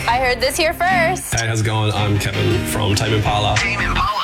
I heard this here first. Hey, how's it going? I'm Kevin from Tame Impala.